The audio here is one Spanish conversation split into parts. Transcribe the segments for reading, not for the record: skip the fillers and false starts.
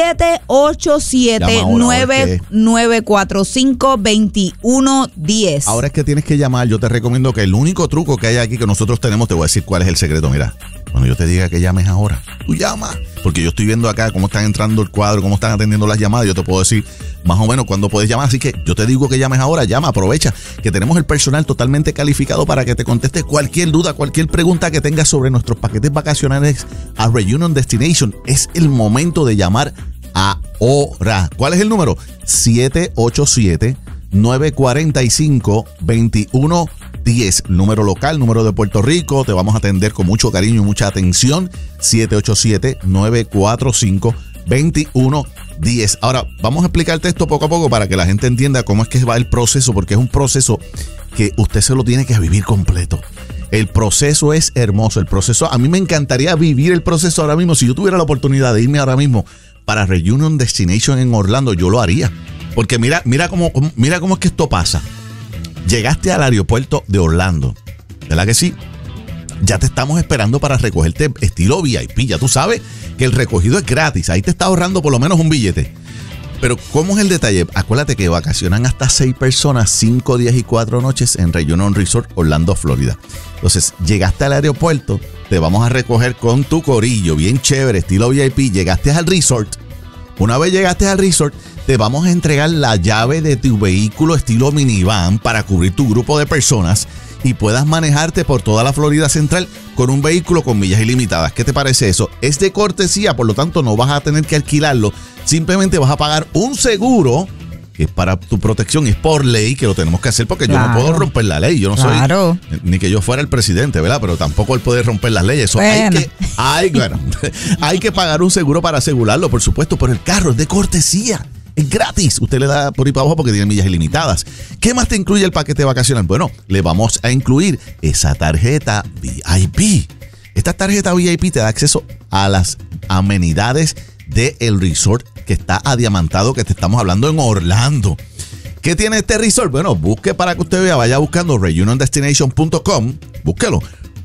787-945-2110. Ahora es que tienes que llamar. Yo te recomiendo que el único truco que hay aquí que nosotros tenemos, te voy a decir cuál es el secreto. Mira, cuando yo te diga que llames ahora, tú llamas. Porque yo estoy viendo acá cómo están entrando el cuadro, cómo están atendiendo las llamadas. Yo te puedo decir más o menos cuándo puedes llamar. Así que yo te digo que llames ahora, llama, aprovecha que tenemos el personal totalmente calificado para que te conteste cualquier duda, cualquier pregunta que tengas sobre nuestros paquetes vacacionales a Reunion Destination. Es el momento de llamar ahora. ¿Cuál es el número? 787-945-2110. Número local, número de Puerto Rico. Te vamos a atender con mucho cariño y mucha atención. 787-945-2110. Ahora, vamos a explicarte esto poco a poco para que la gente entienda cómo es que va el proceso, porque es un proceso que usted se lo tiene que vivir completo. El proceso es hermoso. El proceso, a mí me encantaría vivir el proceso ahora mismo. Si yo tuviera la oportunidad de irme ahora mismo para Reunion Destination en Orlando, yo lo haría. Porque mira cómo es que esto pasa. Llegaste al aeropuerto de Orlando, ¿verdad que sí? Ya te estamos esperando para recogerte estilo VIP. Ya tú sabes que el recogido es gratis. Ahí te está ahorrando por lo menos un billete. Pero ¿cómo es el detalle? Acuérdate que vacacionan hasta 6 personas, 5 días y 4 noches en Reunion Resort, Orlando, Florida. Entonces, llegaste al aeropuerto, te vamos a recoger con tu corillo, bien chévere, estilo VIP. Llegaste al resort. Una vez llegaste al resort, te vamos a entregar la llave de tu vehículo estilo minivan para cubrir tu grupo de personas y puedas manejarte por toda la Florida Central con un vehículo con millas ilimitadas. ¿Qué te parece eso? Es de cortesía, por lo tanto no vas a tener que alquilarlo. Simplemente vas a pagar un seguro que es para tu protección. Es por ley que lo tenemos que hacer porque yo no puedo romper la ley. Yo no soy ni que yo fuera el presidente, ¿verdad? Pero tampoco él puede romper las leyes. Eso hay que pagar un seguro para asegurarlo, por supuesto, pero el carro es de cortesía. Es gratis. Usted le da por ahí para abajo porque tiene millas ilimitadas. ¿Qué más te incluye el paquete vacacional? Bueno, le vamos a incluir esa tarjeta VIP. Esta tarjeta VIP te da acceso a las amenidades del resort que está adiamantado, que te estamos hablando en Orlando. ¿Qué tiene este resort? Bueno, busque para que usted vea, vaya buscando reuniondestination.com, búsquelo,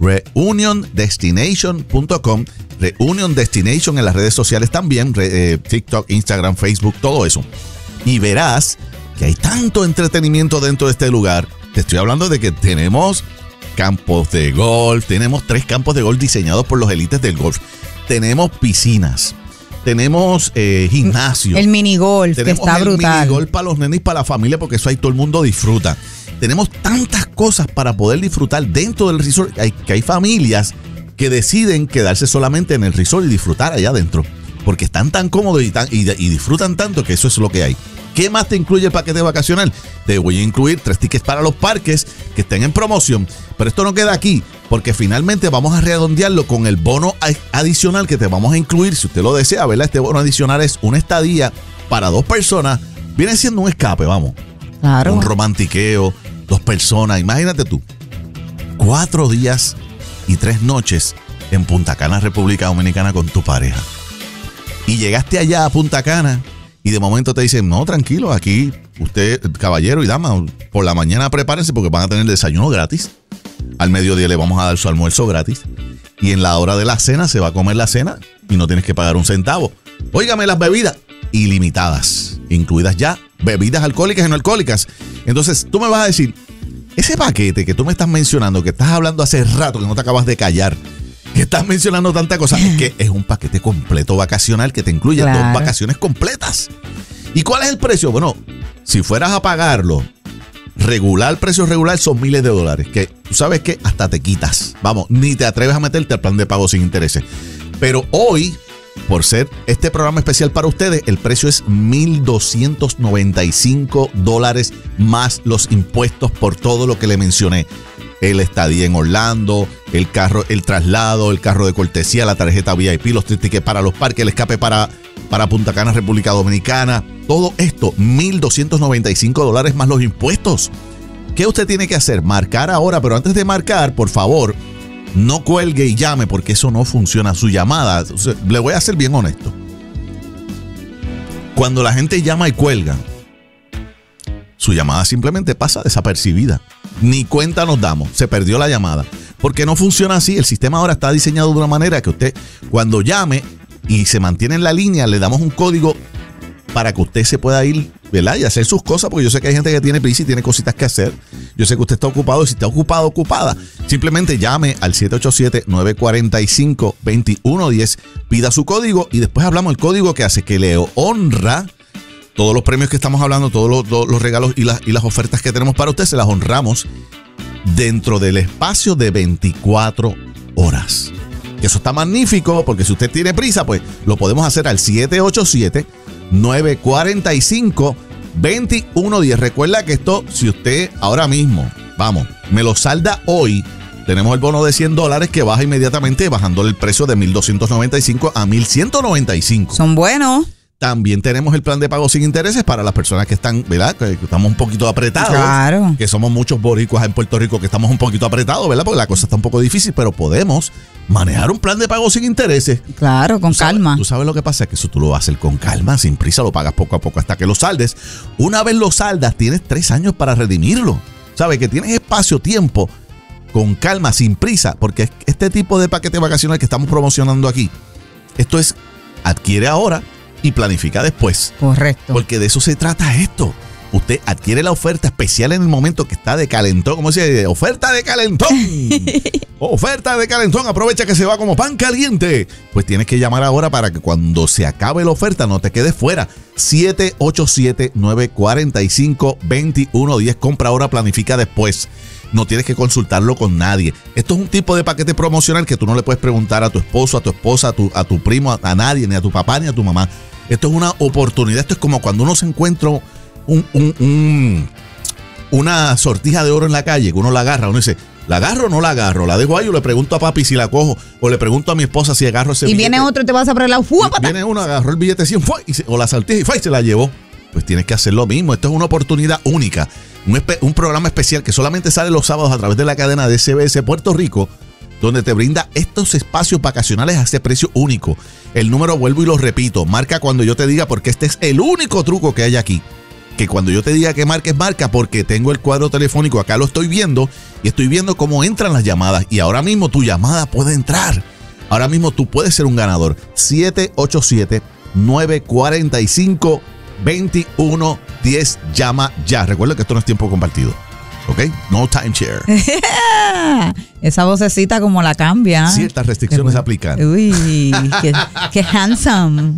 reuniondestination.com, Reunion Destination en las redes sociales también, TikTok, Instagram, Facebook, todo eso. Y verás que hay tanto entretenimiento dentro de este lugar. Te estoy hablando de que tenemos campos de golf, tenemos 3 campos de golf diseñados por los élites del golf, tenemos piscinas, tenemos gimnasio. El minigolf, que está brutal. El minigolf para los nenes y para la familia, porque eso ahí todo el mundo disfruta. Tenemos tantas cosas para poder disfrutar dentro del resort. Hay familias que deciden quedarse solamente en el resort y disfrutar allá adentro, porque están tan cómodos y disfrutan tanto que eso es lo que hay. ¿Qué más te incluye el paquete vacacional? Te voy a incluir 3 tickets para los parques que estén en promoción. Pero esto no queda aquí, porque finalmente vamos a redondearlo con el bono adicional que te vamos a incluir, si usted lo desea, ¿verdad? Este bono adicional es una estadía para 2 personas. Viene siendo un escape, vamos. Claro. Un romantiqueo, 2 personas. Imagínate tú, 4 días y 3 noches en Punta Cana, República Dominicana, con tu pareja. Y llegaste allá a Punta Cana y de momento te dicen, no, tranquilo, aquí usted, caballero y dama, por la mañana prepárense porque van a tener desayuno gratis. Al mediodía le vamos a dar su almuerzo gratis. Y en la hora de la cena se va a comer la cena y no tienes que pagar un centavo. Óigame, las bebidas ilimitadas, incluidas ya, bebidas alcohólicas y no alcohólicas. Entonces tú me vas a decir, ese paquete que tú me estás mencionando, que estás hablando hace rato, que no te acabas de callar, que estás mencionando tanta cosa, es que es un paquete completo vacacional que te incluye 2 vacaciones completas. ¿Y cuál es el precio? Bueno, si fueras a pagarlo regular, precio regular, son miles de dólares, que tú sabes que hasta te quitas. Vamos, ni te atreves a meterte al plan de pago sin intereses. Pero hoy, por ser este programa especial para ustedes, el precio es $1,295 más los impuestos por todo lo que le mencioné. El estadía en Orlando, el carro, el traslado, el carro de cortesía, la tarjeta VIP, los tickets para los parques, el escape para Punta Cana, República Dominicana. Todo esto, $1,295 más los impuestos. ¿Qué usted tiene que hacer? Marcar ahora, pero antes de marcar, por favor, no cuelgue y llame porque eso no funciona. Su llamada, le voy a ser bien honesto. Cuando la gente llama y cuelga, su llamada simplemente pasa desapercibida. Ni cuenta nos damos, se perdió la llamada. Porque no funciona así. El sistema ahora está diseñado de una manera que usted, cuando llame, y se mantiene en la línea, le damos un código para que usted se pueda ir, ¿verdad? Y hacer sus cosas, porque yo sé que hay gente que tiene prisa y tiene cositas que hacer. Yo sé que usted está ocupado, y si está ocupado, ocupada, simplemente llame al 787-945-2110, pida su código y después hablamos del código que hace que le honra todos los premios que estamos hablando, todos los regalos y las ofertas que tenemos para usted, se las honramos dentro del espacio de 24 horas. Eso está magnífico, porque si usted tiene prisa, pues lo podemos hacer al 787-945-2110. Recuerda que esto, si usted ahora mismo, me lo salda hoy, tenemos el bono de $100 que baja inmediatamente, bajándole el precio de $1,295 a $1,195. Son buenos. También tenemos el plan de pago sin intereses para las personas que están, ¿verdad? Que estamos un poquito apretados. Claro. Que somos muchos boricuas en Puerto Rico que estamos un poquito apretados, ¿verdad? Porque la cosa está un poco difícil, pero podemos manejar un plan de pago sin intereses. Claro, con calma. Tú sabes lo que pasa, que eso tú lo vas a hacer con calma, sin prisa, lo pagas poco a poco hasta que lo saldes. Una vez lo saldas, tienes 3 años para redimirlo. ¿Sabes? Que tienes espacio, tiempo, con calma, sin prisa, porque este tipo de paquete vacacional que estamos promocionando aquí, esto es adquiere ahora y planifica después. Correcto. Porque de eso se trata esto. Usted adquiere la oferta especial en el momento que está de calentón. ¿Cómo se dice? Oferta de calentón. Oferta de calentón. Aprovecha que se va como pan caliente. Pues tienes que llamar ahora para que cuando se acabe la oferta no te quedes fuera. 787-945-2110. Compra ahora, planifica después. No tienes que consultarlo con nadie. Esto es un tipo de paquete promocional que tú no le puedes preguntar a tu esposo, a tu esposa, a tu primo, a nadie, ni a tu papá, ni a tu mamá. Esto es una oportunidad. Esto es como cuando uno se encuentra una sortija de oro en la calle, que uno la agarra, uno dice, ¿la agarro o no la agarro? ¿La dejo ahí o le pregunto a papi si la cojo? O le pregunto a mi esposa si agarro ese billete. Y viene otro y te vas a abrir la ¡fuapata! Viene uno, agarró el billete 100, o la sortija y se la llevó. Pues tienes que hacer lo mismo. Esto es una oportunidad única. Un programa especial que solamente sale los sábados a través de la cadena de CBS Puerto Rico, donde te brinda estos espacios vacacionales a ese precio único. El número, vuelvo y lo repito, marca cuando yo te diga, porque este es el único truco que hay aquí. Que cuando yo te diga que marques, marca, porque tengo el cuadro telefónico, acá lo estoy viendo, y estoy viendo cómo entran las llamadas, y ahora mismo tu llamada puede entrar. Ahora mismo tú puedes ser un ganador. 787-945-2110. Llama ya. Recuerda que esto no es tiempo compartido. ¿Ok? No timeshare. Esa vocecita como la cambia. Ciertas restricciones aplican. Uy, qué handsome.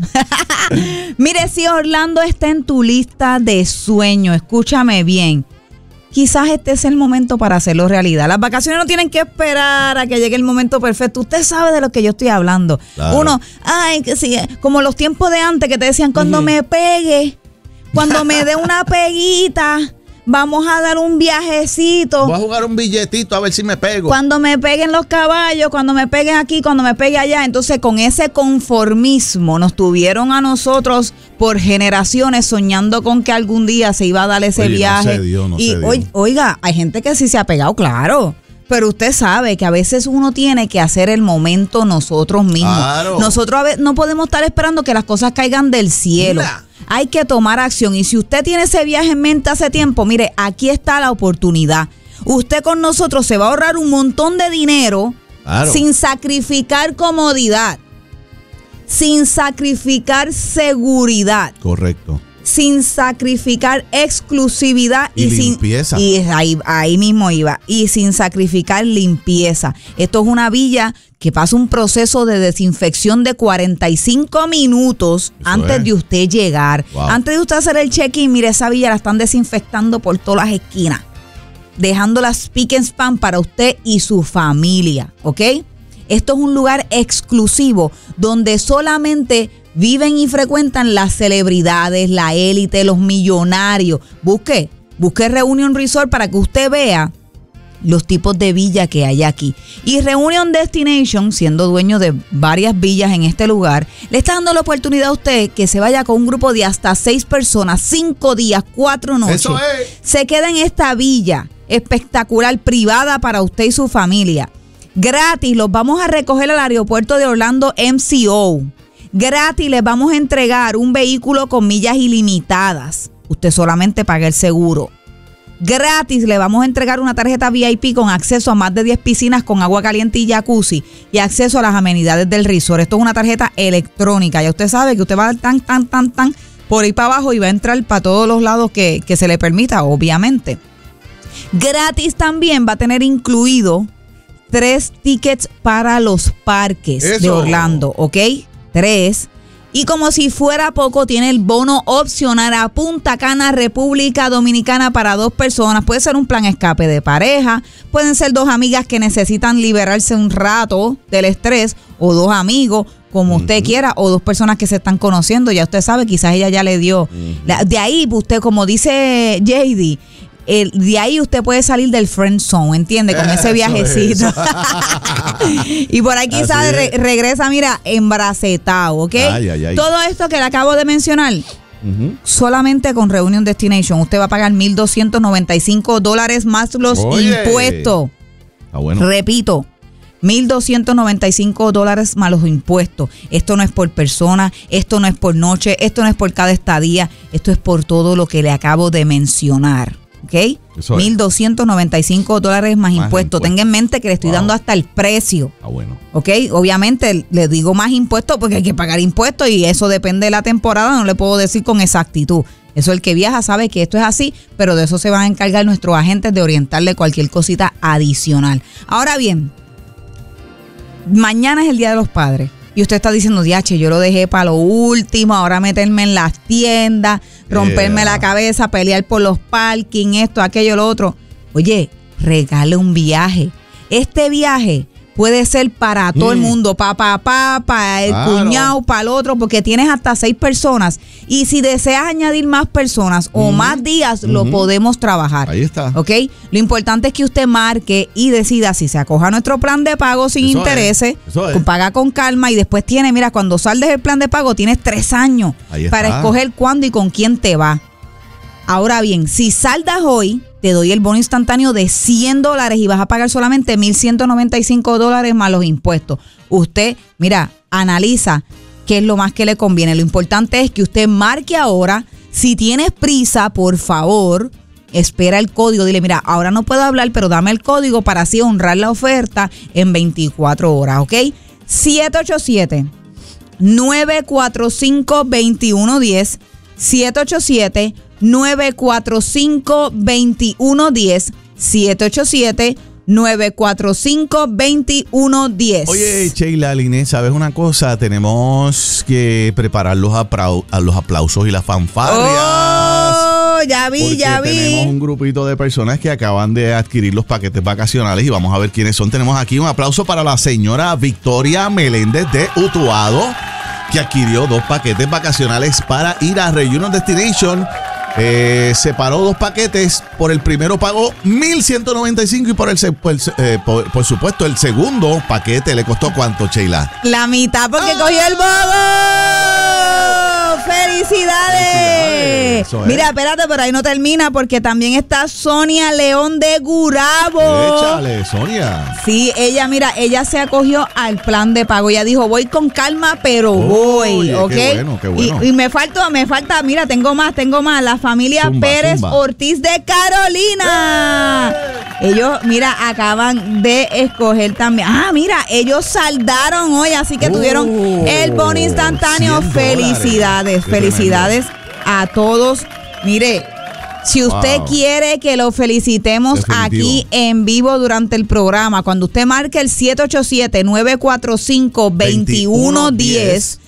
Mire, si Orlando está en tu lista de sueños, escúchame bien. Quizás este es el momento para hacerlo realidad. Las vacaciones no tienen que esperar a que llegue el momento perfecto. Usted sabe de lo que yo estoy hablando. Claro. Uno, que sí, como los tiempos de antes que te decían, cuando me pegue, cuando me dé una peguita, vamos a dar un viajecito. Voy a jugar un billetito a ver si me pego. Cuando me peguen los caballos, cuando me peguen aquí, cuando me pegue allá. Entonces, con ese conformismo nos tuvieron a nosotros por generaciones soñando con que algún día se iba a dar ese viaje. No se dio. Oiga, hay gente que sí se ha pegado, claro. Pero usted sabe que a veces uno tiene que hacer el momento nosotros mismos. Claro. Nosotros a veces no podemos estar esperando que las cosas caigan del cielo. Hay que tomar acción. Y si usted tiene ese viaje en mente hace tiempo, mire, aquí está la oportunidad. Usted con nosotros se va a ahorrar un montón de dinero, claro, sin sacrificar comodidad, sin sacrificar seguridad. Correcto. Sin sacrificar exclusividad y limpieza. Y ahí mismo iba. Y sin sacrificar limpieza. Esto es una villa que pasa un proceso de desinfección de 45 minutos antes de usted llegar. Wow. Antes de usted hacer el check-in, mire, esa villa la están desinfectando por todas las esquinas, dejándola spick and span para usted y su familia, ¿ok? Esto es un lugar exclusivo donde solamente viven y frecuentan las celebridades, la élite, los millonarios. Busque Reunion Resort para que usted vea los tipos de villa que hay aquí. Y Reunion Destination, siendo dueño de varias villas en este lugar, le está dando la oportunidad a usted que se vaya con un grupo de hasta 6 personas, 5 días, 4 noches. Eso es. Se queda en esta villa espectacular, privada para usted y su familia. Gratis, los vamos a recoger al aeropuerto de Orlando MCO. Gratis, les vamos a entregar un vehículo con millas ilimitadas. Usted solamente paga el seguro. gratis le vamos a entregar una tarjeta VIP con acceso a más de 10 piscinas con agua caliente y jacuzzi y acceso a las amenidades del resort. Esto es una tarjeta electrónica. Ya usted sabe que usted va a dar tan por ahí para abajo y va a entrar para todos los lados que se le permita, obviamente. Gratis también va a tener incluido 3 tickets para los parques de Orlando, ¿ok? 3. Y como si fuera poco, tiene el bono opcional a Punta Cana, República Dominicana para 2 personas. Puede ser un plan escape de pareja, pueden ser 2 amigas que necesitan liberarse un rato del estrés, o 2 amigos, como usted quiera, o 2 personas que se están conociendo. Ya usted sabe, quizás ella ya le dio. De ahí, usted, como dice JD, de ahí usted puede salir del friend zone, ¿entiende? Con ese viajecito. Y por ahí quizás regresa, mira, embracetado, ¿ok? Ay. Todo esto que le acabo de mencionar, solamente con Reunion Destination, usted va a pagar $1,295 más los impuestos. Bueno. Repito, $1,295 más los impuestos. Esto no es por persona, esto no es por noche, esto no es por cada estadía, esto es por todo lo que le acabo de mencionar. ¿Ok? $1,295 más impuestos. Tenga en mente que le estoy dando hasta el precio. Bueno. ¿Ok? Obviamente le digo más impuestos porque hay que pagar impuestos y eso depende de la temporada. No le puedo decir con exactitud. Eso el que viaja sabe que esto es así, pero de eso se van a encargar nuestros agentes de orientarle cualquier cosita adicional. Ahora bien, mañana es el Día de los Padres. Y usted está diciendo, diache, yo lo dejé para lo último, ahora meterme en las tiendas, romperme la cabeza, pelear por los parking, esto, aquello, lo otro. Oye, regale un viaje. Este viaje puede ser para todo el mundo, para papá, para el cuñado, para el otro, porque tienes hasta 6 personas. Y si deseas añadir más personas o más días, lo podemos trabajar. Ahí está. ¿Ok? Lo importante es que usted marque y decida si se acoja a nuestro plan de pago sin intereses, paga con calma y después tiene, mira, cuando saldes del plan de pago tienes 3 años para escoger cuándo y con quién te va. Ahora bien, si saldas hoy, te doy el bono instantáneo de $100 y vas a pagar solamente $1,195 más los impuestos. Usted, mira, analiza qué es lo más que le conviene. Lo importante es que usted marque ahora. Si tienes prisa, por favor, espera el código. Dile, mira, ahora no puedo hablar, pero dame el código para así honrar la oferta en 24 horas, ¿ok? 787-945-2110. 787-945-2110. 787-945-2110. Oye, Sheila, Liné, ¿sabes una cosa? Tenemos que preparar los aplausos y las fanfarrias. Oh, ya vi. Tenemos un grupito de personas que acaban de adquirir los paquetes vacacionales y vamos a ver quiénes son. Tenemos aquí un aplauso para la señora Victoria Meléndez de Utuado, que adquirió 2 paquetes vacacionales para ir a Reunion Destination. Separó 2 paquetes. Por el primero pagó $1,195 y por supuesto el segundo paquete le costó ¿cuánto, Sheila? La mitad porque cogió el bobo. ¡Felicidades! Mira, espérate, pero ahí no termina porque también está Sonia León de Gurabo. Échale, Sonia. Sí, ella se acogió al plan de pago. Ella dijo, voy con calma, pero voy, ¿ok? Qué bueno. Y me falta, mira, tengo más. La familia Pérez Ortiz de Carolina. Ellos, mira, acaban de escoger también. Mira, ellos saldaron hoy, así que tuvieron el bono instantáneo. Felicidades a todos. Mire, si usted quiere que lo felicitemos aquí en vivo durante el programa, cuando usted marque el 787-945-2110,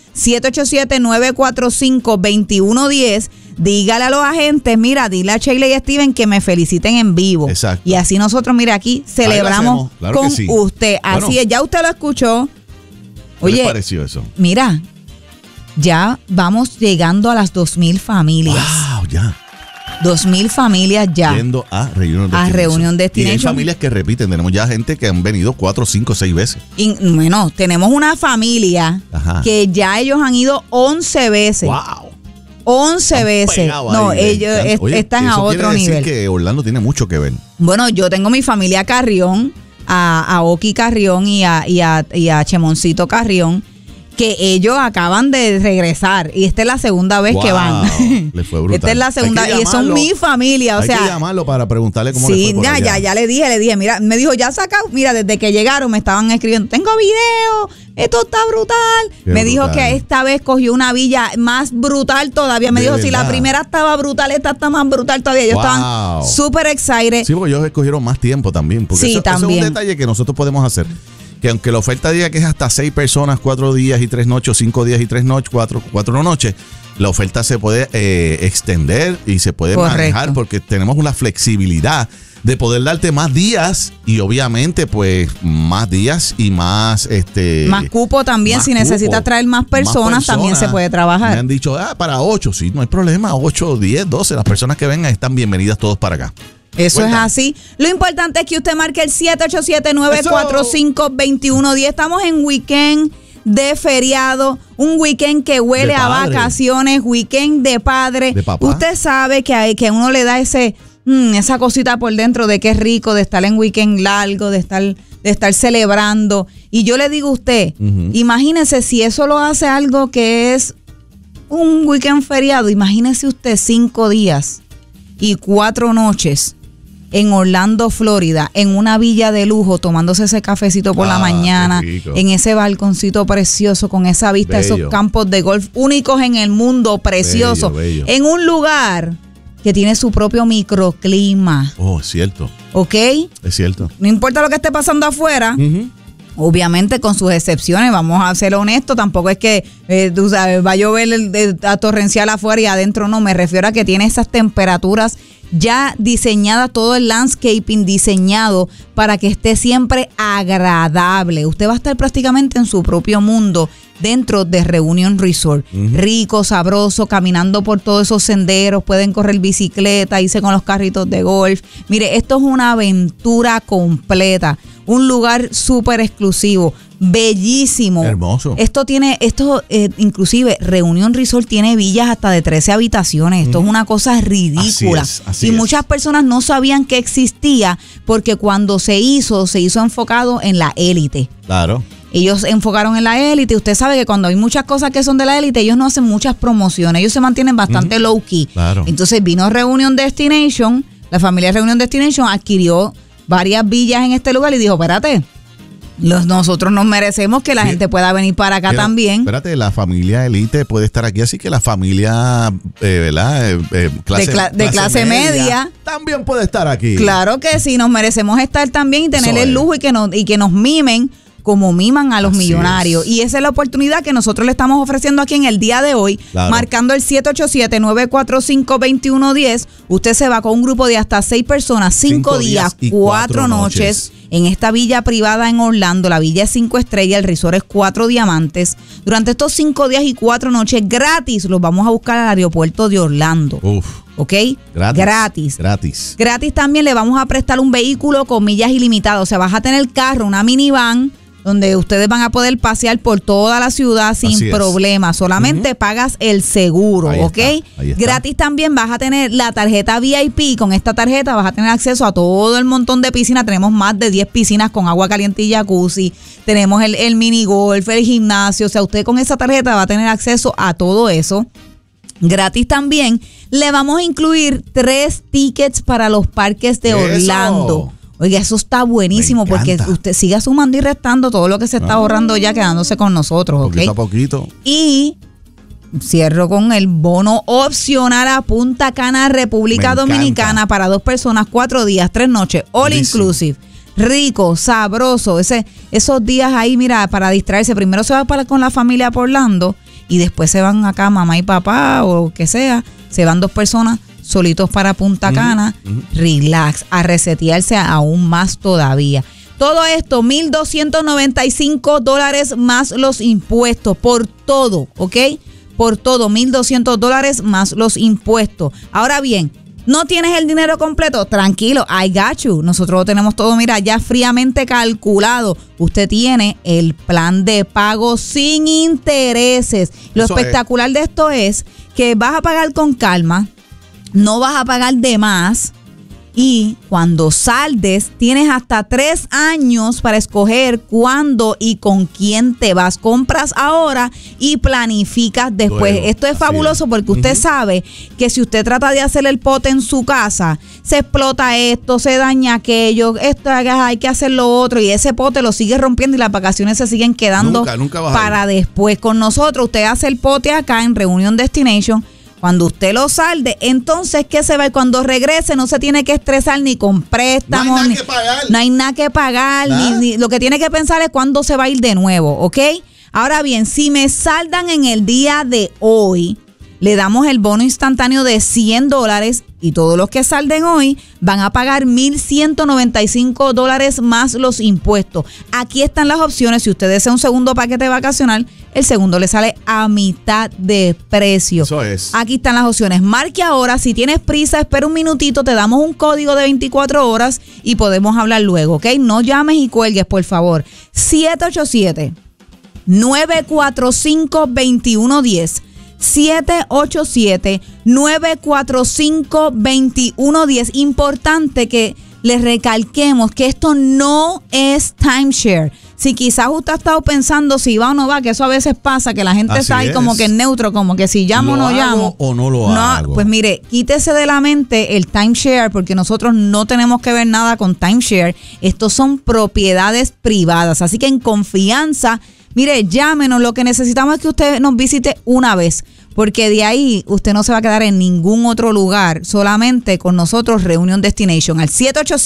787-945-2110, dígale a los agentes, mira, dile a Sheila y a Steven que me feliciten en vivo. Exacto. Y así nosotros, mira, aquí celebramos con usted. Así es, ya usted lo escuchó. Oye, ¿qué le pareció eso? Mira, ya vamos llegando a las 2,000 familias. ¡Wow! Ya. 2,000 familias ya. Yendo a Reunion Destination. Y hay familias que repiten. Tenemos ya gente que han venido 4, 5, 6 veces. Y, bueno, tenemos una familia que ya ellos han ido 11 veces. ¡Wow! 11 veces. No, ellos están a otro nivel. Eso quiere decir que Orlando tiene mucho que ver. Bueno, yo tengo mi familia Carrión, a Oki Carrión y a Chemoncito Carrión, que ellos acaban de regresar y esta es la segunda vez que van. Le fue brutal. Esta es la segunda y son mi familia, o sea. Hay que llamarlo para preguntarle cómo le fue por allá. Ya le dije, mira, me dijo, ya saca, mira, desde que llegaron me estaban escribiendo, tengo video, esto está brutal. Me dijo que esta vez cogió una villa más brutal todavía. Me dijo, si la primera estaba brutal, esta está más brutal todavía. Ellos estaban súper excited. Sí, porque ellos escogieron más tiempo también. Porque sí, eso es un detalle que nosotros podemos hacer. Que aunque la oferta diga que es hasta 6 personas, 4 días y 3 noches, o 5 días y 3 noches, 4 noches, la oferta se puede extender y se puede manejar porque tenemos una flexibilidad de poder darte más días y obviamente pues más días y más más cupo también. Si necesitas traer más personas, también se puede trabajar. Me han dicho, para 8, sí, no hay problema, 8, 10, 12, las personas que vengan están bienvenidas todos para acá. Eso es así. Lo importante es que usted marque el 787-945-2110. Estamos en weekend de feriado, un weekend que huele a vacaciones, weekend de padre. De papá. Usted sabe que a uno le da esa cosita por dentro de que es rico de estar en weekend largo, de estar celebrando. Y yo le digo a usted, imagínese si eso lo hace algo que es un weekend feriado, imagínese usted 5 días y 4 noches en Orlando, Florida, en una villa de lujo, tomándose ese cafecito por la mañana, en ese balconcito precioso, con esa vista, esos campos de golf únicos en el mundo, preciosos, en un lugar que tiene su propio microclima. Oh, es cierto. ¿Ok? Es cierto. No importa lo que esté pasando afuera, obviamente con sus excepciones, vamos a ser honestos, tampoco es que tú sabes, va a llover a torrencial afuera y adentro no, me refiero a que tiene esas temperaturas ya diseñadas, todo el landscaping diseñado para que esté siempre agradable. Usted va a estar prácticamente en su propio mundo dentro de Reunion Resort. Rico, sabroso, caminando por todos esos senderos, pueden correr bicicleta, irse con los carritos de golf. Mire, esto es una aventura completa. Un lugar súper exclusivo, bellísimo. Hermoso. Inclusive, Reunion Resort tiene villas hasta de 13 habitaciones. Esto es una cosa ridícula. Así es. Muchas personas no sabían que existía porque cuando se hizo enfocado en la élite. Claro. Ellos enfocaron en la élite. Usted sabe que cuando hay muchas cosas que son de la élite, ellos no hacen muchas promociones. Ellos se mantienen bastante low key. Claro. Entonces vino Reunion Destination, la familia Reunion Destination adquirió varias villas en este lugar y dijo, espérate, nosotros nos merecemos que la gente pueda venir para acá también. Espérate, la familia élite puede estar aquí, así que la familia de clase media también puede estar aquí. Claro que sí, nos merecemos estar también y tener el lujo y que nos mimen como miman a los millonarios. Y esa es la oportunidad que nosotros le estamos ofreciendo aquí en el día de hoy, marcando el 787-945-2110. Usted se va con un grupo de hasta 6 personas, 5 días, 4 noches en esta villa privada en Orlando. La villa es 5 estrellas, el resort es 4 diamantes. Durante estos 5 días y 4 noches gratis los vamos a buscar al aeropuerto de Orlando. ¿Ok? Gratis. Gratis también le vamos a prestar un vehículo con millas ilimitadas. O sea, vas a tener carro, una minivan, donde ustedes van a poder pasear por toda la ciudad sin problema. Solamente pagas el seguro, ¿ok? Gratis también vas a tener la tarjeta VIP. Con esta tarjeta vas a tener acceso a todo el montón de piscinas. Tenemos más de 10 piscinas con agua caliente y jacuzzi. Tenemos el mini golf, el gimnasio. O sea, usted con esa tarjeta va a tener acceso a todo eso. Gratis también le vamos a incluir 3 tickets para los parques de Orlando. Oiga, eso está buenísimo porque usted siga sumando y restando todo lo que se está ahorrando ya quedándose con nosotros, ¿ok? Poquito a poquito. Y cierro con el bono opcional a Punta Cana, República Dominicana, para 2 personas, 4 días, 3 noches, all inclusive. Rico, sabroso, esos días ahí, mira, para distraerse. Primero se va con la familia por Orlando y después se van acá mamá y papá o que sea, se van 2 personas solitos para Punta Cana, relax, a resetearse aún más todavía. Todo esto, $1,295 más los impuestos, por todo, ¿ok? Por todo, $1,200 más los impuestos. Ahora bien, ¿no tienes el dinero completo? Tranquilo, I got you. Nosotros lo tenemos todo, mira, ya fríamente calculado. Usted tiene el plan de pago sin intereses. Lo espectacular de esto es que vas a pagar con calma, no vas a pagar de más Y cuando saldes, tienes hasta 3 años para escoger cuándo y con quién te vas. Compras ahora y planificas después. Luego, esto es fabuloso porque usted sabe que si usted trata de hacer el pote en su casa, se explota esto, se daña aquello, esto hay que hacer lo otro, y ese pote lo sigue rompiendo y las vacaciones se siguen quedando nunca para después. Con nosotros, usted hace el pote acá en Reunión Destination. Cuando usted lo salde, entonces, ¿qué se va? Y cuando regrese, no se tiene que estresar ni con préstamos. No hay nada que pagar. No hay nada que pagar. Ni lo que tiene que pensar es cuándo se va a ir de nuevo, ¿ok? Ahora bien, si me saldan en el día de hoy, le damos el bono instantáneo de $100 y todos los que salden hoy van a pagar $1,195 más los impuestos. Aquí están las opciones. Si usted desea un segundo paquete vacacional, el segundo le sale a mitad de precio. Eso es. Aquí están las opciones. Marque ahora. Si tienes prisa, espera un minutito. Te damos un código de 24 horas y podemos hablar luego, ¿ok? No llames y cuelgues, por favor. 787-945-2110. 787-945-2110. Importante que les recalquemos que esto no es timeshare. Si quizás usted ha estado pensando si va o no va, que eso a veces pasa, que la gente Así está ahí es. como que en neutro, como que si llamo o no llamo. ¿O no lo hago? Pues mire, quítese de la mente el timeshare, porque nosotros no tenemos que ver nada con timeshare. Estos son propiedades privadas. Así que en confianza, mire, llámenos. Lo que necesitamos es que usted nos visite una vez, porque de ahí usted no se va a quedar en ningún otro lugar, solamente con nosotros, Reunión Destination, al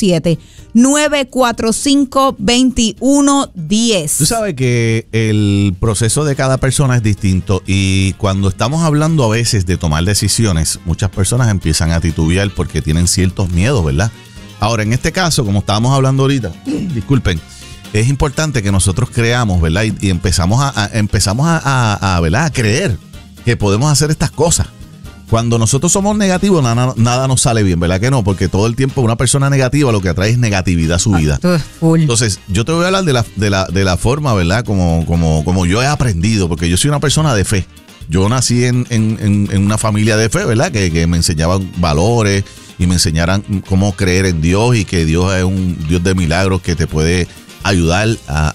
787-945-2110. Tú sabes que el proceso de cada persona es distinto, y cuando estamos hablando a veces de tomar decisiones, muchas personas empiezan a titubear porque tienen ciertos miedos, ¿verdad? Ahora, en este caso, como estábamos hablando ahorita, disculpen, es importante que nosotros creamos, ¿verdad? Y empezamos a ¿verdad? A creer que podemos hacer estas cosas. Cuando nosotros somos negativos, nada nos sale bien, ¿verdad que no? Porque todo el tiempo una persona negativa lo que atrae es negatividad a su vida. Entonces, yo te voy a hablar de la forma, ¿verdad? Como yo he aprendido, porque yo soy una persona de fe. Yo nací en una familia de fe, ¿verdad? Que me enseñaban valores y me enseñaran cómo creer en Dios, y que Dios es un Dios de milagros que te puede ayudar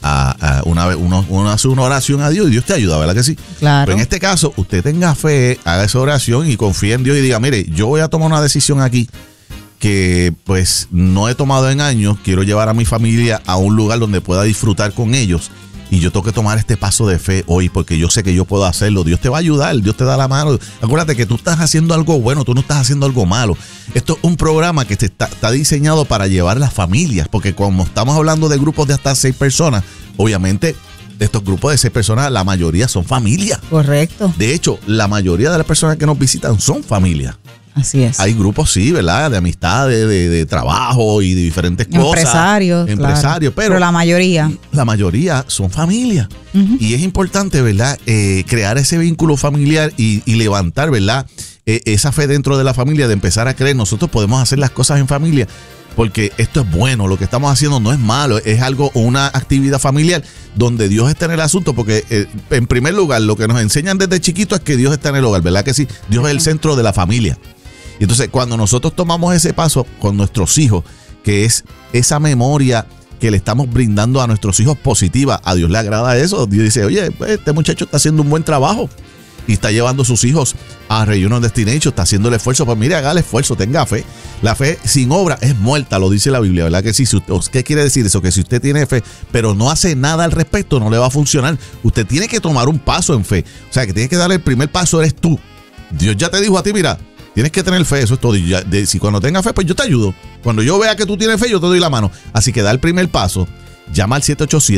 uno hace una oración a Dios y Dios te ayuda, ¿verdad que sí? Claro. Pero en este caso, usted tenga fe, haga esa oración y confíe en Dios y diga, mire, yo voy a tomar una decisión aquí que pues no he tomado en años. Quiero llevar a mi familia a un lugar donde pueda disfrutar con ellos, y yo tengo que tomar este paso de fe hoy porque yo sé que yo puedo hacerlo. Dios te va a ayudar, Dios te da la mano. Acuérdate que tú estás haciendo algo bueno, tú no estás haciendo algo malo. Esto es un programa que está diseñado para llevar a las familias, porque como estamos hablando de grupos de hasta 6 personas, obviamente estos grupos de 6 personas, la mayoría son familias. Correcto. De hecho, la mayoría de las personas que nos visitan son familias. Así es. Hay grupos, sí, ¿verdad? De amistades, de trabajo y de diferentes cosas. Empresarios, claro. Pero la mayoría son familias. Y es importante, ¿verdad? Crear ese vínculo familiar y levantar, ¿verdad? Esa fe dentro de la familia, de empezar a creer. Nosotros podemos hacer las cosas en familia, porque esto es bueno. Lo que estamos haciendo no es malo, es algo, una actividad familiar donde Dios está en el asunto, porque en primer lugar, lo que nos enseñan desde chiquito es que Dios está en el hogar, ¿verdad que sí? Dios es el centro de la familia. Y entonces, cuando nosotros tomamos ese paso con nuestros hijos, que es esa memoria que le estamos brindando a nuestros hijos positiva, a Dios le agrada eso. Dios dice, oye, este muchacho está haciendo un buen trabajo y está llevando a sus hijos a Reunion Destination, está haciendo el esfuerzo. Pues mire, haga el esfuerzo, tenga fe. La fe sin obra es muerta, lo dice la Biblia, ¿verdad que sí? ¿Qué quiere decir eso? Que si usted tiene fe, pero no hace nada al respecto, no le va a funcionar. Usted tiene que tomar un paso en fe. O sea, que tiene que dar el primer paso, eres tú. Dios ya te dijo a ti, mira, tienes que tener fe, eso es todo. Y si cuando tengas fe, pues yo te ayudo. Cuando yo vea que tú tienes fe, yo te doy la mano. Así que da el primer paso. Llama al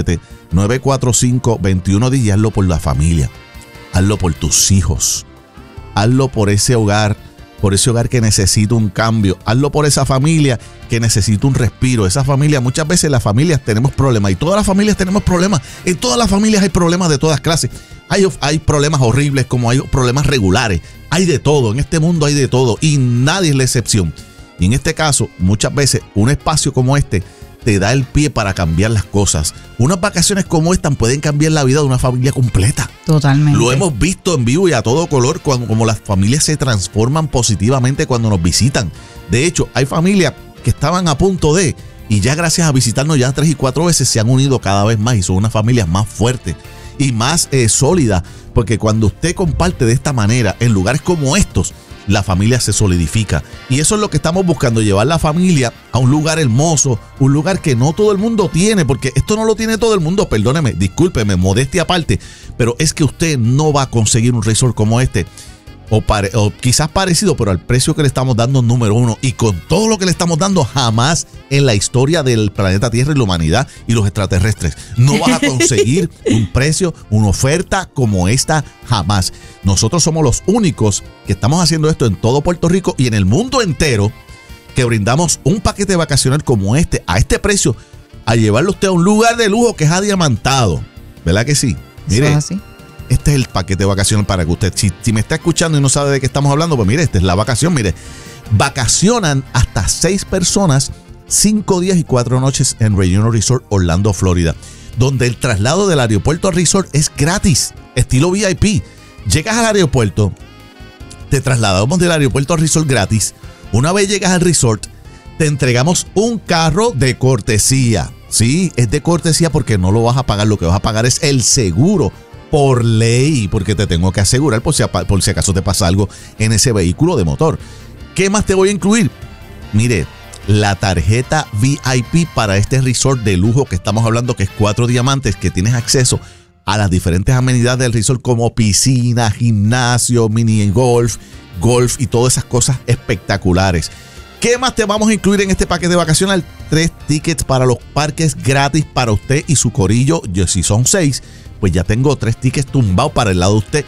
787-945-2110 y hazlo por la familia. Hazlo por tus hijos. Hazlo por ese hogar que necesita un cambio. Hazlo por esa familia que necesita un respiro. Esa familia, muchas veces las familias tenemos problemas, y todas las familias tenemos problemas. En todas las familias hay problemas de todas clases. Hay problemas horribles como hay problemas regulares. Hay de todo, en este mundo hay de todo y nadie es la excepción. Y en este caso, muchas veces un espacio como este te da el pie para cambiar las cosas. Unas vacaciones como estas pueden cambiar la vida de una familia completa. Totalmente. Lo hemos visto en vivo y a todo color, como las familias se transforman positivamente cuando nos visitan. De hecho, hay familias que estaban a punto de, y ya gracias a visitarnos ya 3 y 4 veces se han unido cada vez más y son unas familias más fuertes y más sólidas, porque cuando usted comparte de esta manera en lugares como estos, la familia se solidifica. Y eso es lo que estamos buscando, llevar la familia a un lugar hermoso, un lugar que no todo el mundo tiene, porque esto no lo tiene todo el mundo, perdóneme, discúlpeme, modestia aparte, pero es que usted no va a conseguir un resort como este, o quizás parecido, pero al precio que le estamos dando, número uno, y con todo lo que le estamos dando, jamás en la historia del planeta Tierra y la humanidad y los extraterrestres no vas a conseguir un precio, una oferta como esta, jamás. Nosotros somos los únicos que estamos haciendo esto en todo Puerto Rico y en el mundo entero, que brindamos un paquete vacacional como este, a este precio, a llevarlo usted a un lugar de lujo que es adiamantado. ¿Verdad que sí? Mire, ¿eso es así? Este es el paquete vacacional para que usted, si me está escuchando y no sabe de qué estamos hablando, pues mire, esta es la vacación, mire. Vacacionan hasta 6 personas, 5 días y 4 noches en Reunion Resort Orlando, Florida, donde el traslado del aeropuerto al resort es gratis, estilo VIP. Llegas al aeropuerto, te trasladamos del aeropuerto al resort gratis. Una vez llegas al resort, te entregamos un carro de cortesía. Sí, es de cortesía porque no lo vas a pagar, lo que vas a pagar es el seguro. Por ley, porque te tengo que asegurar por si acaso te pasa algo en ese vehículo de motor. ¿Qué más te voy a incluir? Mire, la tarjeta VIP para este resort de lujo que estamos hablando, que es 4 diamantes, que tienes acceso a las diferentes amenidades del resort como piscina, gimnasio, mini golf y todas esas cosas espectaculares. ¿Qué más te vamos a incluir en este paquete vacacional? 3 tickets para los parques gratis para usted y su corillo. Si son 6, pues ya tengo 3 tickets tumbados para el lado de usted.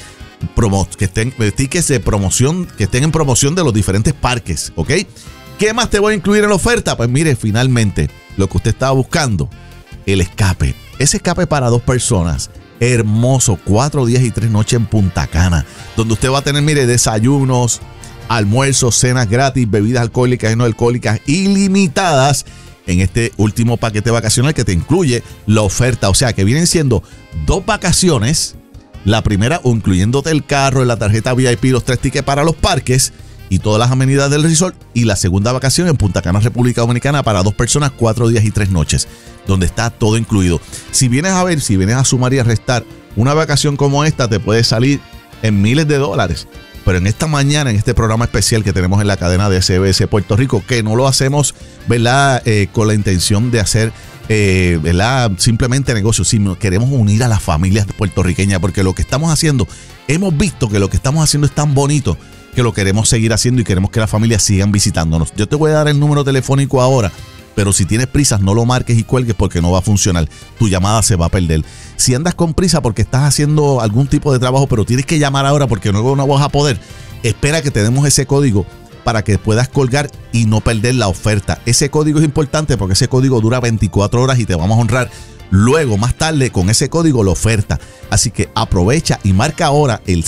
Tickets de promoción, que estén en promoción de los diferentes parques, ¿ok? ¿Qué más te voy a incluir en la oferta? Pues mire, finalmente, lo que usted estaba buscando, el escape. Ese escape para 2 personas, hermoso, 4 días y 3 noches en Punta Cana, donde usted va a tener, mire, desayunos, almuerzos, cenas gratis, bebidas alcohólicas y no alcohólicas ilimitadas en este último paquete vacacional que te incluye la oferta. O sea, que vienen siendo 2 vacaciones, la primera incluyéndote el carro, la tarjeta VIP, los 3 tickets para los parques y todas las amenidades del resort, y la segunda vacación en Punta Cana, República Dominicana, para 2 personas, 4 días y 3 noches, donde está todo incluido. Si vienes a sumar y a restar, una vacación como esta te puede salir en miles de dólares. Pero en esta mañana, en este programa especial que tenemos en la cadena de SBS Puerto Rico, que no lo hacemos, ¿verdad?, con la intención de hacer, ¿verdad?, simplemente negocio, sino queremos unir a las familias puertorriqueñas, porque lo que estamos haciendo, hemos visto que lo que estamos haciendo es tan bonito que lo queremos seguir haciendo y queremos que las familias sigan visitándonos. Yo te voy a dar el número telefónico ahora, pero si tienes prisas, no lo marques y cuelgues porque no va a funcionar. Tu llamada se va a perder. Si andas con prisa porque estás haciendo algún tipo de trabajo, pero tienes que llamar ahora porque luego no vas a poder, espera que te demos ese código para que puedas colgar y no perder la oferta. Ese código es importante porque ese código dura 24 horas y te vamos a honrar luego, más tarde, con ese código la oferta. Así que aprovecha y marca ahora el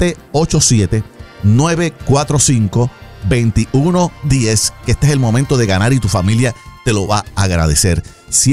787-945-2110, que este es el momento de ganar y tu familia te lo va a agradecer.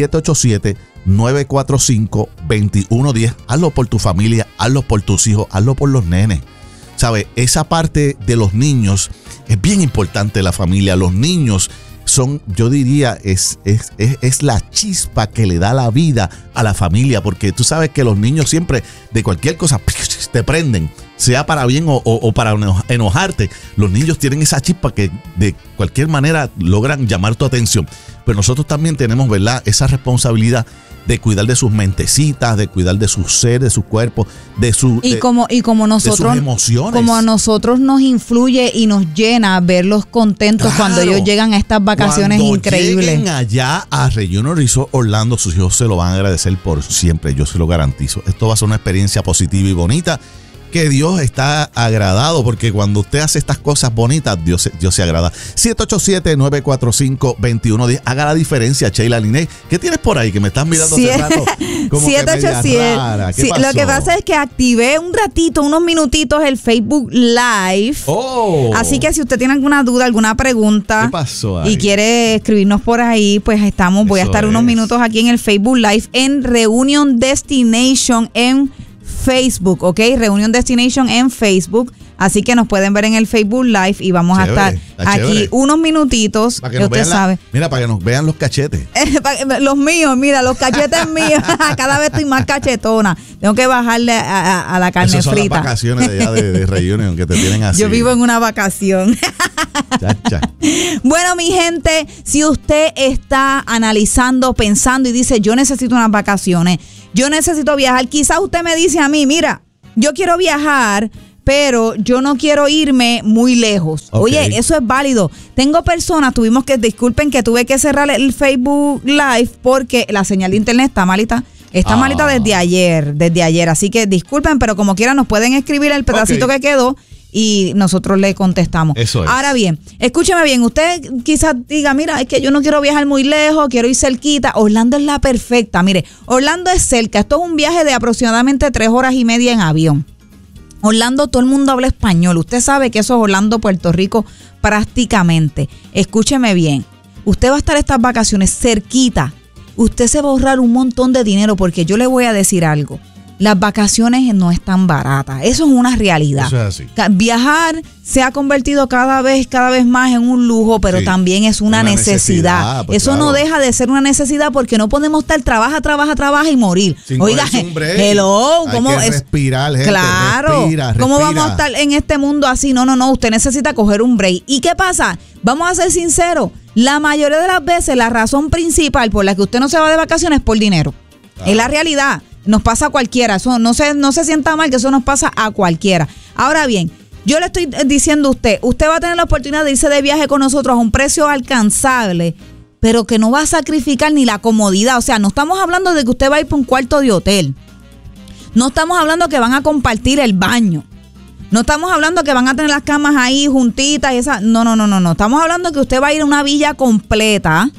787-945-2110. Hazlo por tu familia, hazlo por tus hijos, hazlo por los nenes. ¿Sabe? Esa parte de los niños es bien importante, la familia. Los niños son, yo diría, es la chispa que le da la vida a la familia, porque tú sabes que los niños siempre, de cualquier cosa, te prenden, sea para bien o para enojarte. Los niños tienen esa chispa que de cualquier manera logran llamar tu atención. Pero nosotros también tenemos, ¿verdad?, esa responsabilidad de cuidar de sus mentecitas, de cuidar de su ser, de su cuerpo, de sus emociones. Como a nosotros nos influye y nos llena verlos contentos, claro, cuando ellos llegan a estas vacaciones cuando increíbles. Lleguen allá a Reunion Resort Orlando, sus hijos se lo van a agradecer por siempre, yo se lo garantizo. Esto va a ser una experiencia positiva y bonita, que Dios está agradado, porque cuando usted hace estas cosas bonitas, Dios se agrada. 787-945-2110. Haga la diferencia, Sheila Liné. ¿Qué tienes por ahí que me estás mirando hace rato? Como 787. Sí, lo que pasa es que activé un ratito, unos minutitos, el Facebook Live. Oh. Así que si usted tiene alguna duda, alguna pregunta, ¿qué pasó ahí?, y quiere escribirnos por ahí, pues voy a estar unos minutos aquí en el Facebook Live en Reunion Destination en Facebook, ¿ok? Reunion Destination en Facebook. Así que nos pueden ver en el Facebook Live y vamos a estar aquí unos minutitos. Para que usted sabe. Mira, para que nos vean los cachetes. Los míos, mira, los cachetes míos. Cada vez estoy más cachetona. Tengo que bajarle a la carne Esas son frita. Las vacaciones de allá de Reunion que te tienen así. Yo vivo en una vacación. Chacha. Bueno, mi gente, si usted está analizando, pensando y dice, yo necesito unas vacaciones, yo necesito viajar, quizás usted me dice a mí, mira, yo quiero viajar, pero yo no quiero irme muy lejos. Okay. Oye, eso es válido. Tengo personas, disculpen que tuve que cerrar el Facebook Live porque la señal de internet está malita. Está malita desde ayer. Así que disculpen, pero como quiera nos pueden escribir el pedacito que quedó y nosotros le contestamos. Eso es. Ahora bien, escúcheme bien, usted quizás diga, mira, es que yo no quiero viajar muy lejos, quiero ir cerquita. Orlando es la perfecta. Mire, Orlando es cerca. Esto es un viaje de aproximadamente 3 horas y media en avión. Orlando, todo el mundo habla español. Usted sabe que eso es Orlando, Puerto Rico, prácticamente. Escúcheme bien. Usted va a estar estas vacaciones cerquita. Usted se va a ahorrar un montón de dinero porque yo le voy a decir algo. Las vacaciones no están baratas. Eso es una realidad. Eso es así. Viajar se ha convertido cada vez más en un lujo, pero también es una necesidad. Pues eso no deja de ser una necesidad porque no podemos estar trabaja y morir. Oiga, hello, ¿cómo es? Respirar, gente. Claro. Respira. ¿Cómo vamos a estar en este mundo así? No. Usted necesita coger un break. ¿Y qué pasa? Vamos a ser sinceros. La mayoría de las veces la razón principal por la que usted no se va de vacaciones es por dinero. Es la realidad. Nos pasa a cualquiera. Eso no se sienta mal que eso nos pasa a cualquiera. Ahora bien, yo le estoy diciendo a usted va a tener la oportunidad de irse de viaje con nosotros a un precio alcanzable, pero que no va a sacrificar ni la comodidad. O sea, no estamos hablando de que usted va a ir para un cuarto de hotel. No estamos hablando que van a compartir el baño. No estamos hablando que van a tener las camas ahí juntitas y esa. No. Estamos hablando que usted va a ir a una villa completa,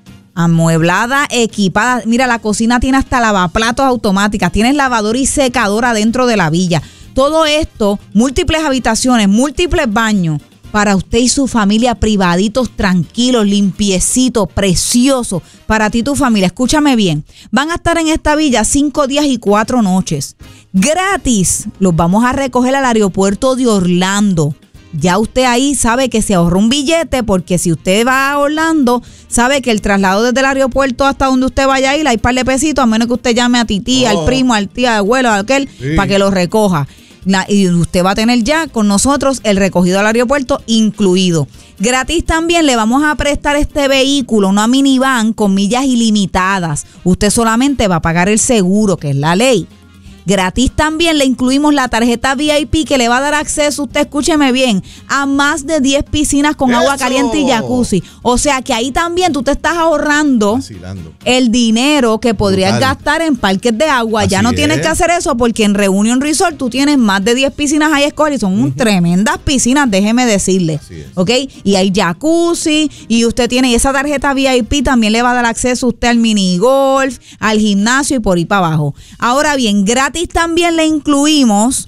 amueblada, equipada. Mira, la cocina tiene hasta lavaplatos automáticas, tienes lavadora y secadora dentro de la villa. Todo esto, múltiples habitaciones, múltiples baños, para usted y su familia privaditos, tranquilos, limpiecitos, preciosos, para ti y tu familia. Escúchame bien, van a estar en esta villa 5 días y 4 noches. Gratis, los vamos a recoger al aeropuerto de Orlando. Ya usted ahí sabe que se ahorra un billete porque si usted va a Orlando, sabe que el traslado desde el aeropuerto hasta donde usted vaya a ir, hay par de pesitos, a menos que usted llame a tití, al primo, al tío, al abuelo, a aquel, para que lo recoja. Y usted va a tener ya con nosotros el recogido al aeropuerto incluido. Gratis también le vamos a prestar este vehículo, una minivan con millas ilimitadas. Usted solamente va a pagar el seguro, que es la ley. Gratis también le incluimos la tarjeta VIP que le va a dar acceso, usted escúcheme bien, a más de 10 piscinas con agua caliente y jacuzzi. O sea que ahí también tú te estás ahorrando el dinero que podrías gastar en parques de agua. Así ya no tienes que hacer eso porque en Reunion Resort tú tienes más de 10 piscinas ahí escoger y son tremendas piscinas, déjeme decirle. ¿Ok? Y hay jacuzzi y usted tiene esa tarjeta VIP también le va a dar acceso a usted al mini golf, al gimnasio y por ahí para abajo. Ahora bien, gratis también le incluimos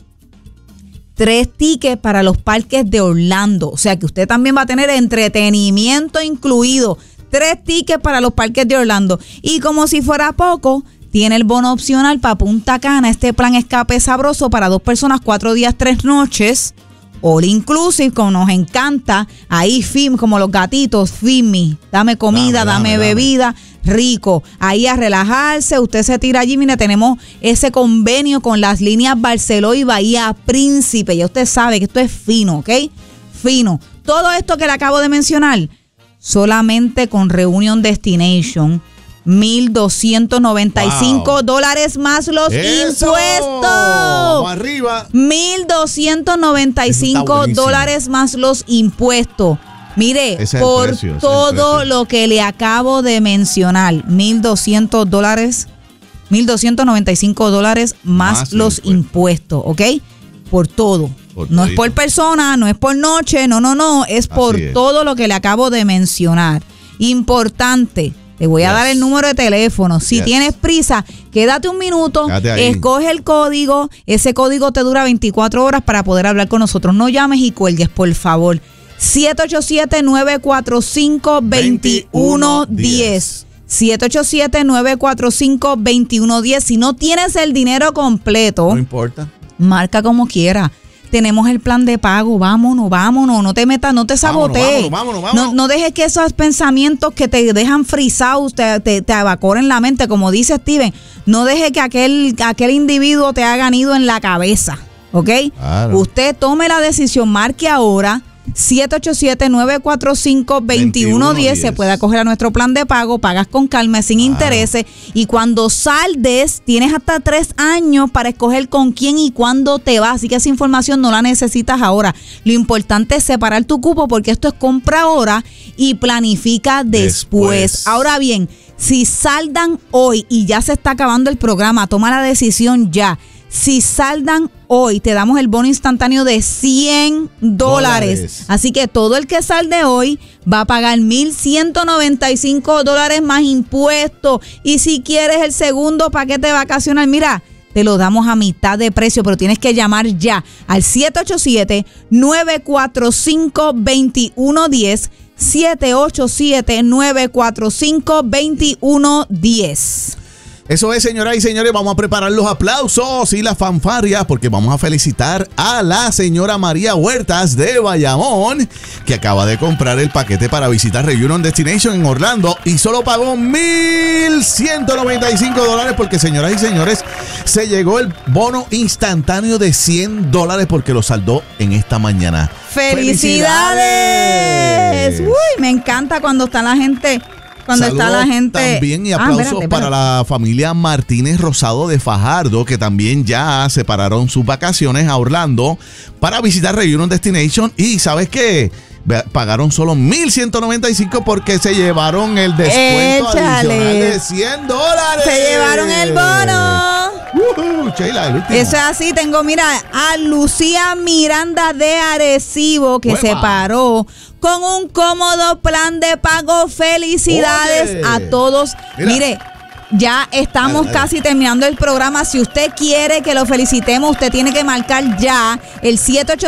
3 tickets para los parques de Orlando. O sea que usted también va a tener entretenimiento incluido. 3 tickets para los parques de Orlando. Y como si fuera poco, tiene el bono opcional para Punta Cana. Este plan escape sabroso para 2 personas, 4 días, 3 noches. All inclusive, como nos encanta. Ahí, como los gatitos, feed me. Dame comida, dame bebida. Rico, ahí a relajarse, usted se tira allí, mire, tenemos ese convenio con las líneas Barceló y Bahía Príncipe, ya usted sabe que esto es fino, ¿ok? Fino. Todo esto que le acabo de mencionar, solamente con Reunion Destination, $1,295 más los impuestos. Vamos arriba. $1,295 más los impuestos. Mire, por todo lo que le acabo de mencionar, $1,295 más los impuestos, ¿ok? Por todo. No es por persona, no es por noche, no, es por todo lo que le acabo de mencionar. Importante. Te voy a dar el número de teléfono. Si tienes prisa, quédate un minuto, escoge el código. Ese código te dura 24 horas para poder hablar con nosotros. No llames y cuelgues, por favor. 787-945-2110. 787-945-2110. Si no tienes el dinero completo, no importa. Marca como quiera. tenemos el plan de pago, vámonos, no te metas, no te sabotees. Vámonos. No dejes que esos pensamientos que te dejan frisados te evaporen la mente, como dice Steven. No dejes que aquel individuo te haga nido en la cabeza, ¿ok? Claro. Usted tome la decisión, marque ahora 787-945-2110. Se puede acoger a nuestro plan de pago, pagas con calma, sin intereses, y cuando saldes tienes hasta 3 años para escoger con quién y cuándo te vas, así que esa información no la necesitas ahora. Lo importante es separar tu cupo, porque esto es compra ahora y planifica después. Ahora bien, si saldan hoy y ya se está acabando el programa, toma la decisión ya. Si saldan hoy, te damos el bono instantáneo de $100. Así que todo el que salde hoy va a pagar $1,195 más impuestos. Y si quieres el segundo paquete vacacional, mira, te lo damos a mitad de precio, pero tienes que llamar ya al 787-945-2110. 787-945-2110. Eso es, señoras y señores, vamos a preparar los aplausos y las fanfarrias, porque vamos a felicitar a la señora María Huertas de Bayamón, que acaba de comprar el paquete para visitar Reunion Destination en Orlando y solo pagó $1,195, porque, señoras y señores, se llegó el bono instantáneo de $100 porque lo saldó en esta mañana. ¡Felicidades! Uy, me encanta cuando está la gente... está la gente. También, y aplausos para la familia Martínez Rosado de Fajardo, que también ya separaron sus vacaciones a Orlando para visitar Reunion Destination. Y ¿sabes qué? Pagaron solo $1,195 porque se llevaron el descuento adicional de $100. Se llevaron el bono. Sheila, el último. Eso es así. Tengo, mira, a Lucía Miranda de Arecibo, que se paró con un cómodo plan de pago. Felicidades a todos. Mire, ya estamos casi terminando el programa. Si usted quiere que lo felicitemos, usted tiene que marcar ya el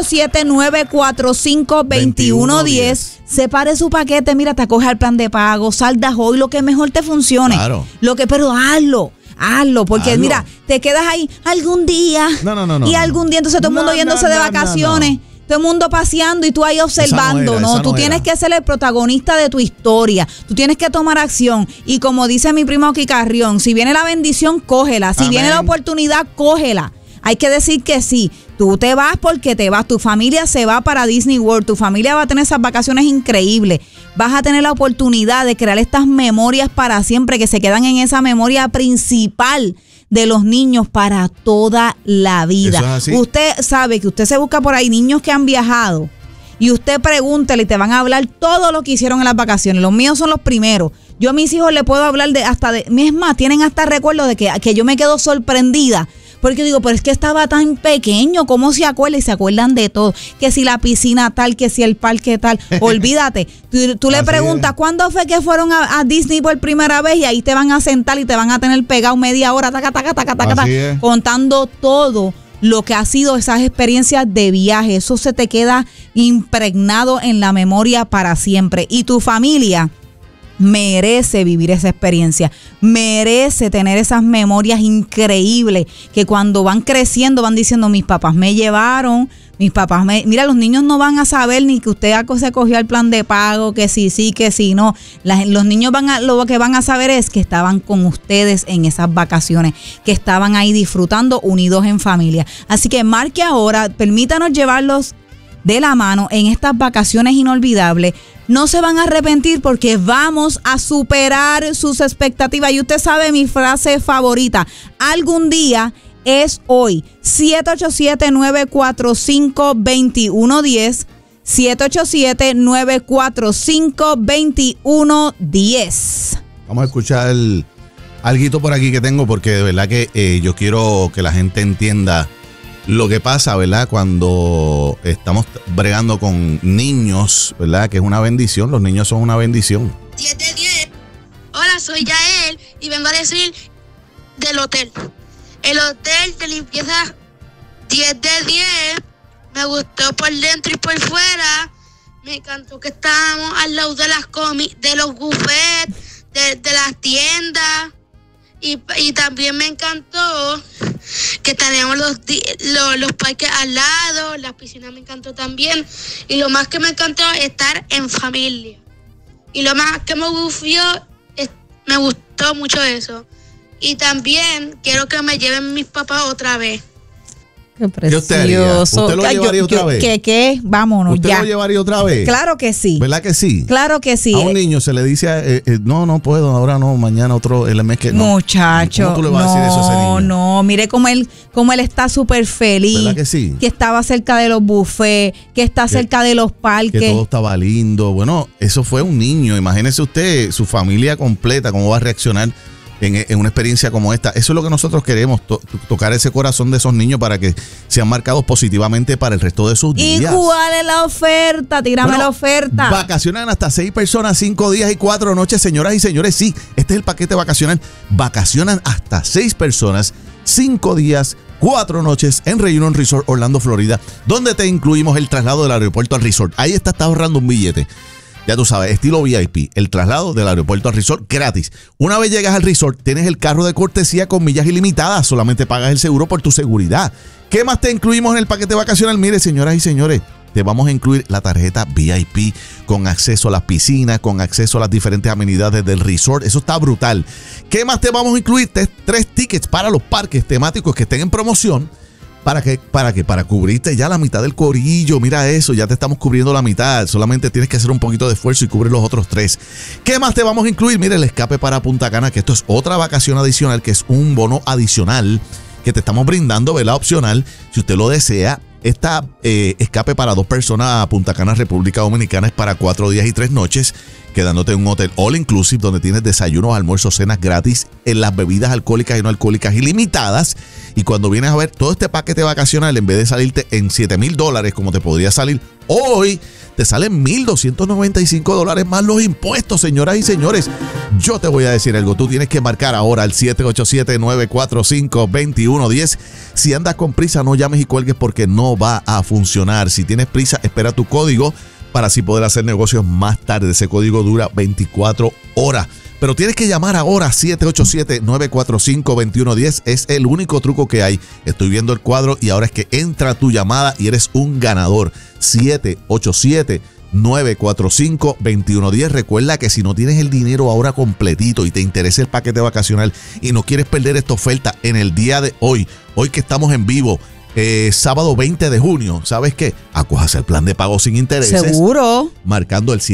787-945-2110. Separe su paquete, mira, te acoge al plan de pago, saldas hoy lo que mejor te funcione. Claro. Pero hazlo, porque mira, te quedas ahí algún día. No. Y algún día, entonces todo el mundo yéndose de vacaciones. Todo el mundo paseando y tú ahí observando. Tú tienes que ser el protagonista de tu historia. Tú tienes que tomar acción. Y como dice mi primo Quicarrión, si viene la bendición, cógela. Si viene la oportunidad, cógela. Hay que decir que sí. Tú te vas porque te vas. Tu familia se va para Disney World. Tu familia va a tener esas vacaciones increíbles. Vas a tener la oportunidad de crear estas memorias para siempre, que se quedan en esa memoria principal de los niños para toda la vida. Eso es así. Usted sabe que usted se busca por ahí niños que han viajado y usted pregúntele y te van a hablar todo lo que hicieron en las vacaciones. Los míos son los primeros. Yo a mis hijos les puedo hablar es más, tienen hasta recuerdo de que yo me quedo sorprendida. Porque digo, pero es que estaba tan pequeño, ¿cómo se acuerda? Y se acuerdan de todo. Que si la piscina tal, que si el parque tal. Olvídate. Tú le preguntas, ¿cuándo fue que fueron a Disney por primera vez? Y ahí te van a sentar y te van a tener pegado media hora, contando todo lo que ha sido esas experiencias de viaje. Eso se te queda impregnado en la memoria para siempre. Y tu familia merece vivir esa experiencia, merece tener esas memorias increíbles que cuando van creciendo van diciendo, mis papás me llevaron, mira, los niños no van a saber ni que usted se cogió el plan de pago, que sí, que sí, no. Los niños lo que van a saber es que estaban con ustedes en esas vacaciones, que estaban ahí disfrutando unidos en familia. Así que marque ahora, permítanos llevarlos de la mano en estas vacaciones inolvidables. No se van a arrepentir porque vamos a superar sus expectativas. Y usted sabe mi frase favorita, algún día es hoy. 787-945-2110. 787-945-2110. Vamos a escuchar alguito por aquí que tengo, porque de verdad que yo quiero que la gente entienda lo que pasa, ¿verdad? Cuando estamos bregando con niños, ¿verdad? Que es una bendición. Los niños son una bendición. 10 de 10. Hola, soy Yael y vengo a decir del hotel. El hotel de limpieza 10 de 10. Me gustó por dentro y por fuera. Me encantó que estábamos al lado de de los buffets, de las tiendas. Y también me encantó que tenemos los parques al lado, las piscinas me encantó también. Y lo más que me encantó es estar en familia. Y lo más que me gustó mucho eso. Y también quiero que me lleven mis papás otra vez. Qué precioso. ¿Usted lo llevaría otra vez? ¿Qué? Vámonos ¿Usted ya. lo llevaría otra vez? Claro que sí. ¿Verdad que sí? Claro que sí. A un niño se le dice, no puedo, ahora no, mañana otro, el mes que no. Muchacho. ¿Cómo tú le vas a decir eso a ese niño? No, mire cómo él está súper feliz. ¿Verdad que sí? Que estaba cerca de los buffets, que está cerca de los parques. Que todo estaba lindo. Bueno, eso fue un niño. Imagínese usted, su familia completa, cómo va a reaccionar en una experiencia como esta. Eso es lo que nosotros queremos, tocar ese corazón de esos niños para que sean marcados positivamente para el resto de sus días. ¿Y cuál es la oferta? Tírame la oferta. Vacacionan hasta 6 personas, 5 días y 4 noches, señoras y señores. Sí, este es el paquete vacacional. Vacacionan hasta 6 personas, 5 días, 4 noches en Reunion Resort Orlando, Florida, donde te incluimos el traslado del aeropuerto al resort. Ahí estás ahorrando un billete. Ya tú sabes, estilo VIP, el traslado del aeropuerto al resort gratis. Una vez llegas al resort, tienes el carro de cortesía con millas ilimitadas. Solamente pagas el seguro por tu seguridad. ¿Qué más te incluimos en el paquete vacacional? Mire, señoras y señores, te vamos a incluir la tarjeta VIP con acceso a las piscinas, con acceso a las diferentes amenidades del resort. Eso está brutal. ¿Qué más te vamos a incluir? 3 tickets para los parques temáticos que estén en promoción. Para cubrirte ya la mitad del corillo. Mira eso, ya te estamos cubriendo la mitad. Solamente tienes que hacer un poquito de esfuerzo y cubrir los otros 3. ¿Qué más te vamos a incluir? Mira, el escape para Punta Cana, que esto es otra vacación adicional, que es un bono adicional que te estamos brindando, ¿verdad? Opcional, si usted lo desea. Esta escape para 2 personas a Punta Cana, República Dominicana, es para 4 días y 3 noches, quedándote en un hotel all inclusive donde tienes desayunos, almuerzos, cenas gratis, en las bebidas alcohólicas y no alcohólicas ilimitadas. Y cuando vienes a ver todo este paquete vacacional, en vez de salirte en $7,000 como te podría salir hoy, te salen $1,295 más los impuestos, señoras y señores. Yo te voy a decir algo, tú tienes que marcar ahora al 787-945-2110. Si andas con prisa, no llames y cuelgues porque no va a funcionar. Si tienes prisa, espera tu código para así poder hacer negocios más tarde. Ese código dura 24 horas. Pero tienes que llamar ahora, 787-945-2110. Es el único truco que hay. Estoy viendo el cuadro y ahora es que entra tu llamada y eres un ganador. 787-945-2110. Recuerda que si no tienes el dinero ahora completito y te interesa el paquete vacacional y no quieres perder esta oferta en el día de hoy que estamos en vivo, sábado 20 de junio, ¿sabes qué? Acojas el plan de pago sin intereses. Seguro. Marcando el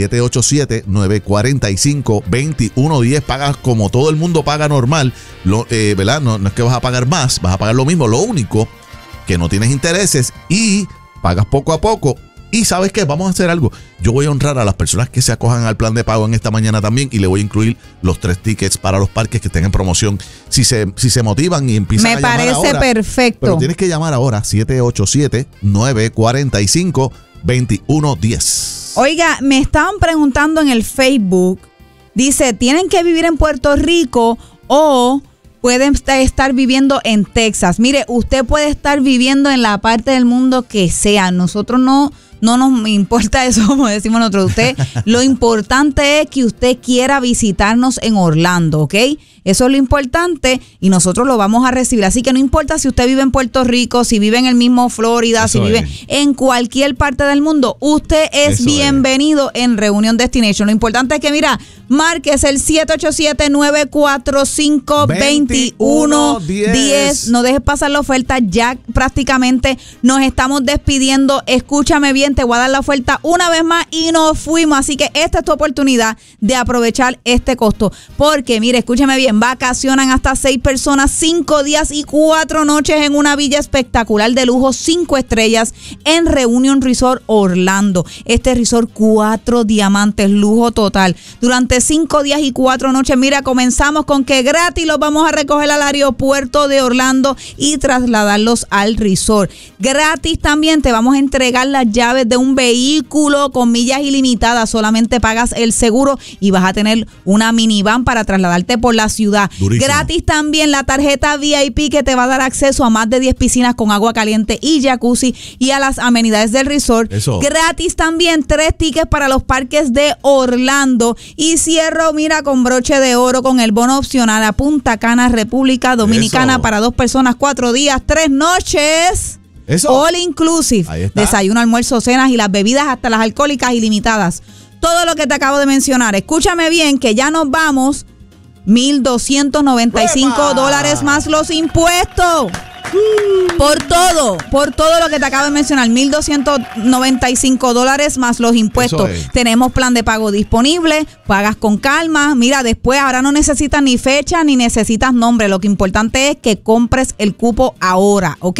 787-945-2110. Pagas como todo el mundo paga normal, ¿verdad? No es que vas a pagar más, vas a pagar lo mismo. Lo único que no tienes intereses y pagas poco a poco. Y ¿sabes qué? Vamos a hacer algo. Yo voy a honrar a las personas que se acojan al plan de pago en esta mañana también y le voy a incluir los 3 tickets para los parques que estén en promoción. Si se motivan y empiezan a llamar ahora. Me parece perfecto. Pero tienes que llamar ahora, 787-945-2110. Oiga, me estaban preguntando en el Facebook, dice, ¿tienen que vivir en Puerto Rico o pueden estar viviendo en Texas? Mire, usted puede estar viviendo en la parte del mundo que sea. Nosotros no nos importa eso, como decimos nosotros. Lo importante es que usted quiera visitarnos en Orlando, ¿ok? Eso es lo importante y nosotros lo vamos a recibir. Así que no importa si usted vive en Puerto Rico, si vive en el mismo Florida, si vive en cualquier parte del mundo, usted es bienvenido en Reunion Destination. Lo importante es que, mira, marques el 787-945-2110. No dejes pasar la oferta, ya prácticamente nos estamos despidiendo. Escúchame bien, te voy a dar la oferta una vez más y nos fuimos. Así que esta es tu oportunidad de aprovechar este costo. Porque, mire, escúchame bien, vacacionan hasta 6 personas, 5 días y 4 noches en una villa espectacular de lujo, 5 estrellas en Reunion Resort Orlando. Este resort 4 diamantes, lujo total. Durante 5 días y 4 noches, mira, comenzamos con que gratis los vamos a recoger al aeropuerto de Orlando y trasladarlos al resort. Gratis también te vamos a entregar las llaves sabes de un vehículo con millas ilimitadas, solamente pagas el seguro y vas a tener una minivan para trasladarte por la ciudad. Durísimo. Gratis también la tarjeta VIP que te va a dar acceso a más de 10 piscinas con agua caliente y jacuzzi y a las amenidades del resort. Eso. Gratis también 3 tickets para los parques de Orlando. Y cierro, mira, con broche de oro con el bono opcional a Punta Cana, República Dominicana, Eso. para 2 personas, 4 días, 3 noches. Eso. All inclusive. Ahí está. Desayuno, almuerzo, cenas y las bebidas hasta las alcohólicas ilimitadas. Todo lo que te acabo de mencionar. Escúchame bien que ya nos vamos. $1,295 más los impuestos. Por todo lo que te acabo de mencionar, $1,295 más los impuestos. Eso es. Tenemos plan de pago disponible, pagas con calma. Mira, después ahora no necesitas ni fecha ni necesitas nombre. Lo que importante es que compres el cupo ahora, ¿ok?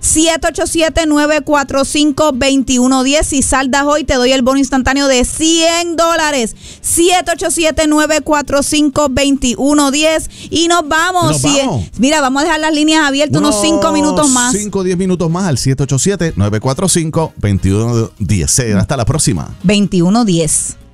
787-945-2110. Si saldas hoy, te doy el bono instantáneo de $100. 787-945-2110. Y nos vamos. Mira, vamos a dejar las líneas abiertas unos 5 minutos más. 5 o 10 minutos más al 787-945-2110. Hasta la próxima. 2110.